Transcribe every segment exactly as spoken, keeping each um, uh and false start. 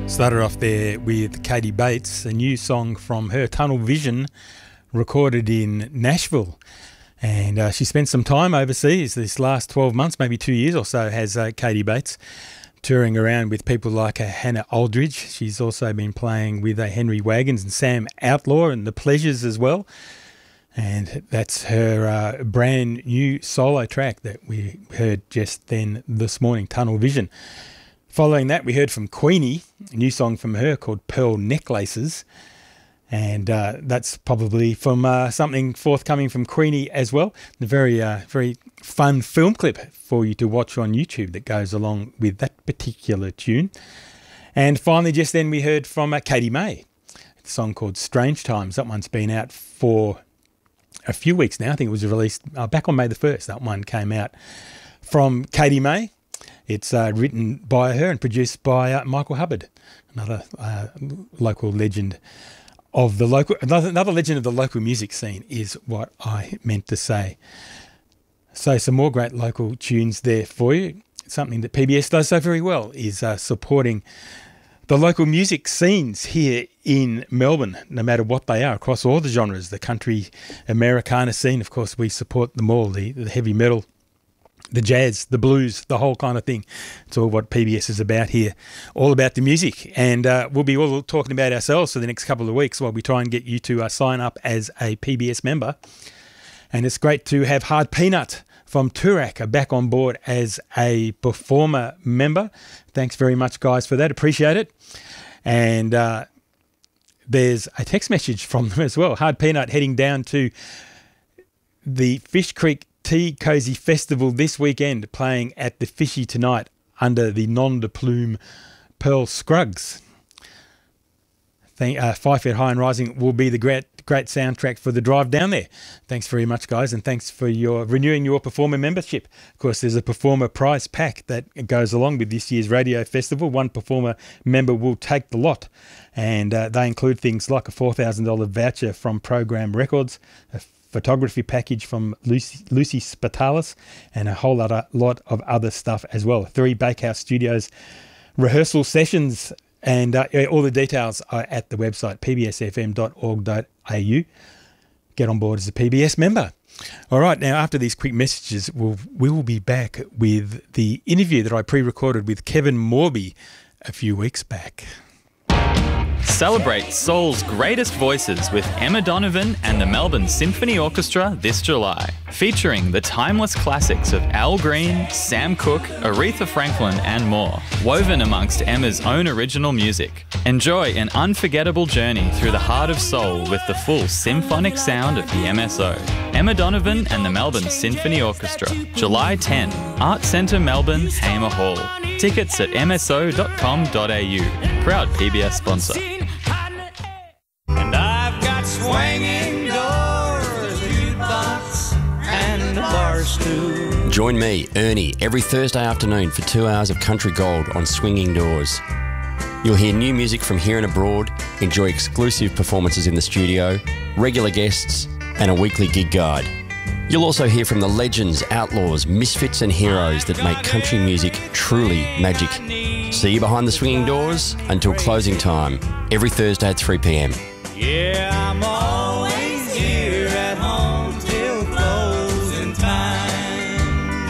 Started off there with Katie Bates, a new song from her, Tunnel Vision, recorded in Nashville. And uh, she spent some time overseas this last twelve months, maybe two years or so, has uh, Katie Bates, touring around with people like uh, Hannah Aldridge. She's also been playing with uh, Henry Wagons and Sam Outlaw and The Pleasures as well. And that's her uh, brand new solo track that we heard just then this morning, Tunnel Vision. Following that, we heard from Queenie, a new song from her called Pearl Necklaces. And uh, that's probably from uh, something forthcoming from Queenie as well. A very, uh, very fun film clip for you to watch on YouTube that goes along with that particular tune. And finally, just then, we heard from uh, Katie May, a song called Strange Times. That one's been out for a few weeks now. I think it was released uh, back on May the first. That one came out from Katie May. It's uh, written by her and produced by uh, Michael Hubbard, another uh, local legend of the local, another, another legend of the local music scene is what I meant to say. So some more great local tunes there for you. Something that P B S does so very well is uh, supporting the local music scenes here in Melbourne, no matter what they are, across all the genres. The country, Americana scene, of course, we support them all, the, the heavy metal, the jazz, the blues, the whole kind of thing. It's all what P B S is about here, all about the music. And uh, we'll be all talking about ourselves for the next couple of weeks while we try and get you to uh, sign up as a P B S member. And it's great to have Hard Peanut from Toorak back on board as a performer member. Thanks very much, guys, for that. Appreciate it. And uh, there's a text message from them as well. Hard Peanut heading down to the Fish Creek Tea Cozy Festival this weekend, playing at the Fishy tonight under the Nom de Plume Pearl Scruggs. Thank, uh, Five Feet High and Rising will be the great great soundtrack for the drive down there. Thanks very much, guys, and thanks for your renewing your performer membership. Of course, there's a performer prize pack that goes along with this year's radio festival. One performer member will take the lot, and uh, they include things like a four thousand dollars voucher from Program Records, a photography package from Lucy, Lucy Spatalis, and a whole lot of, lot of other stuff as well. Three Bakehouse Studios rehearsal sessions, and uh, all the details are at the website p b s f m dot org dot a u. Get on board as a P B S member. All right, now after these quick messages, we'll, we will be back with the interview that I pre-recorded with Kevin Morby a few weeks back. Celebrate soul's greatest voices with Emma Donovan and the Melbourne Symphony Orchestra this July, featuring the timeless classics of Al Green, Sam Cooke, Aretha Franklin and more, woven amongst Emma's own original music. Enjoy an unforgettable journey through the heart of soul with the full symphonic sound of the M S O. Emma Donovan and the Melbourne Symphony Orchestra, July tenth, Art Centre Melbourne, Hamer Hall. Tickets at m s o dot com dot a u. Proud P B S sponsor. And I've got swinging doors, jukebox, and bars too. Join me, Ernie, every Thursday afternoon for two hours of country gold on Swinging Doors. You'll hear new music from here and abroad, enjoy exclusive performances in the studio, regular guests, and a weekly gig guide. You'll also hear from the legends, outlaws, misfits and heroes that make country music truly magic. See you behind the swinging doors until closing time, every Thursday at three p m. Yeah, I'm always here at home till closing time.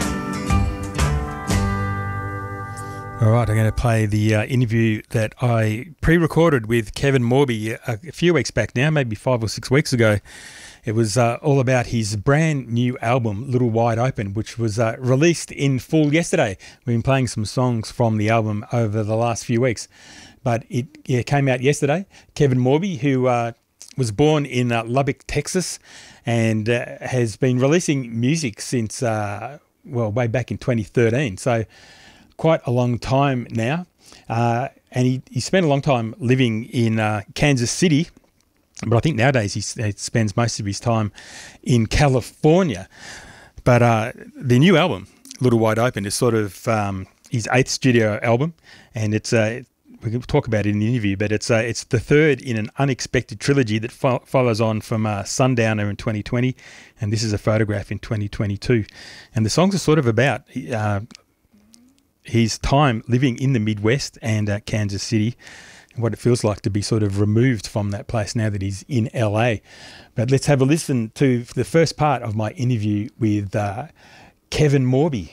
All right, I'm going to play the uh, interview that I pre-recorded with Kevin Morby a, a few weeks back now, maybe five or six weeks ago. It was uh, all about his brand new album, Little Wide Open, which was uh, released in full yesterday. We've been playing some songs from the album over the last few weeks, but it yeah, came out yesterday. Kevin Morby, who uh, was born in uh, Lubbock, Texas, and uh, has been releasing music since, uh, well, way back in twenty thirteen. So quite a long time now. Uh, and he, he spent a long time living in uh, Kansas City, but I think nowadays he, he spends most of his time in California. But uh, the new album, Little Wide Open, is sort of um, his eighth studio album, and it's uh, we can talk about it in the interview, but it's uh, it's the third in an unexpected trilogy that fo- follows on from uh, Sundowner in twenty twenty, and This Is a Photograph in twenty twenty-two. And the songs are sort of about uh, his time living in the Midwest and uh, Kansas City, what it feels like to be sort of removed from that place now that he's in L A. But let's have a listen to the first part of my interview with uh, Kevin Morby.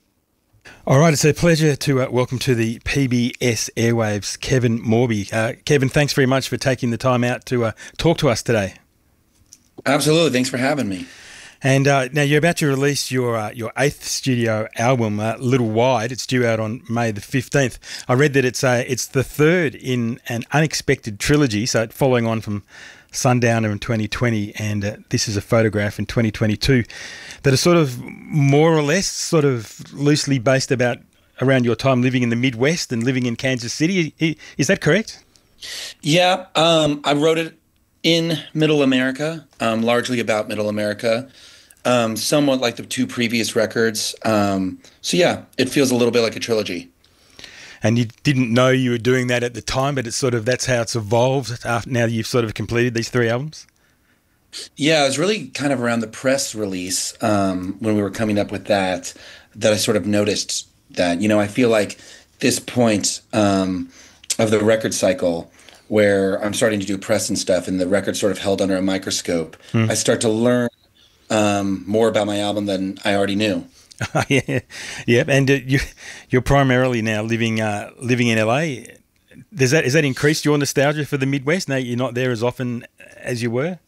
All right, it's a pleasure to uh, welcome to the P B S airwaves Kevin Morby. Uh, Kevin, thanks very much for taking the time out to uh, talk to us today. Absolutely, thanks for having me. And uh, now you're about to release your uh, your eighth studio album, uh, Little Wide. It's due out on May the fifteenth. I read that it's uh, it's the third in an unexpected trilogy, so following on from Sundowner in twenty twenty, and uh, This Is a Photograph in twenty twenty-two, that are sort of more or less sort of loosely based about around your time living in the Midwest and living in Kansas City. Is that correct? Yeah, um, I wrote it in Middle America, um, largely about Middle America. Um, somewhat like the two previous records. Um, so yeah, it feels a little bit like a trilogy. And you didn't know you were doing that at the time, but it's sort of, that's how it's evolved after, now you've sort of completed these three albums? Yeah, it was really kind of around the press release, um, when we were coming up with that, that I sort of noticed that, you know, I feel like this point um, of the record cycle where I'm starting to do press and stuff and the record's sort of held under a microscope, mm. I start to learn Um, more about my album than I already knew. yeah, yeah, and uh, you, you're primarily now living uh, living in L A. Does that has that increased your nostalgia for the Midwest? Now you're not there as often as you were.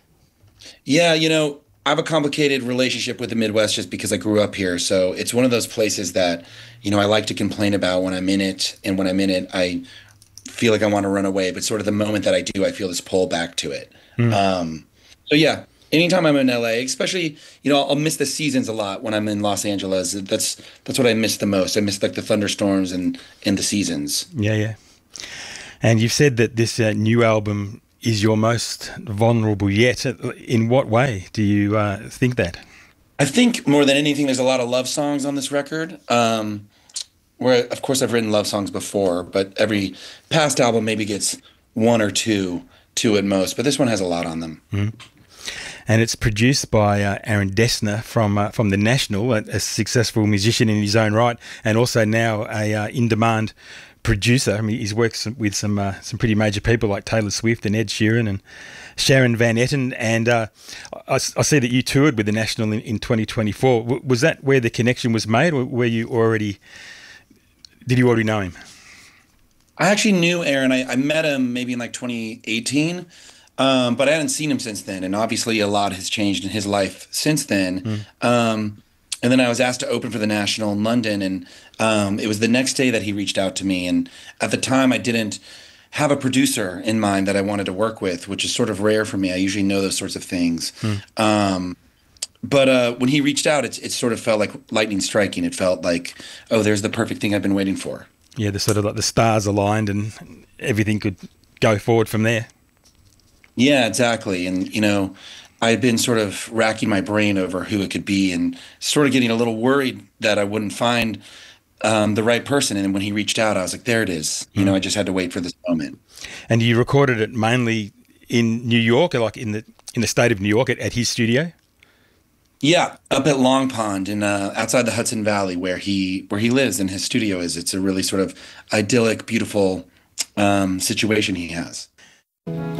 Yeah, you know, I have a complicated relationship with the Midwest just because I grew up here. So it's one of those places that, you know, I like to complain about when I'm in it, and when I'm in it, I feel like I want to run away. But sort of the moment that I do, I feel this pull back to it. Mm. Um, so yeah. Anytime I'm in L A, especially, you know, I'll miss the seasons a lot when I'm in Los Angeles. That's that's what I miss the most. I miss like the thunderstorms and, and the seasons. Yeah, yeah. And you've said that this uh, new album is your most vulnerable yet. In what way do you uh, think that? I think more than anything, there's a lot of love songs on this record. Um, where, of course, I've written love songs before, but every past album maybe gets one or two, two at most. But this one has a lot on them. Mm-hmm. And it's produced by uh, Aaron Dessner from uh, from The National, a, a successful musician in his own right, and also now a uh, in-demand producer. I mean, he's worked with some uh, some pretty major people like Taylor Swift and Ed Sheeran and Sharon Van Etten. And uh, I, I see that you toured with The National in, in twenty twenty-four. W- was that where the connection was made, or were you already? Did you already know him? I actually knew Aaron. I, I met him maybe in like twenty eighteen. Um, but I hadn't seen him since then, and obviously a lot has changed in his life since then. Mm. Um, and then I was asked to open for the National in London, and um, it was the next day that he reached out to me. And at the time, I didn't have a producer in mind that I wanted to work with, which is sort of rare for me. I usually know those sorts of things. Mm. Um, but uh, when he reached out, it, it sort of felt like lightning striking. It felt like, oh, there's the perfect thing I've been waiting for. Yeah, the sort of like the stars aligned and everything could go forward from there. Yeah, exactly. And, you know, I had been sort of racking my brain over who it could be and sort of getting a little worried that I wouldn't find um, the right person. And when he reached out, I was like, there it is. You mm. know, I just had to wait for this moment. And you recorded it mainly in New York, like in the in the state of New York at, at his studio? Yeah, up at Long Pond in uh, outside the Hudson Valley where he where he lives and his studio is. It's a really sort of idyllic, beautiful um, situation he has.